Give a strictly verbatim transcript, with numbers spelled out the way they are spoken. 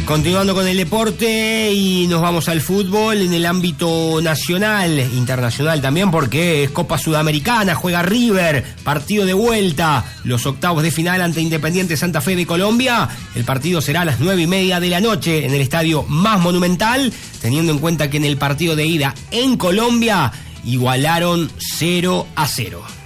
Continuando con el deporte y nos vamos al fútbol en el ámbito nacional, internacional también, porque es Copa Sudamericana, juega River, partido de vuelta, los octavos de final ante Independiente Santa Fe de Colombia. El partido será a las nueve y media de la noche en el estadio más monumental, teniendo en cuenta que en el partido de ida en Colombia igualaron cero a cero.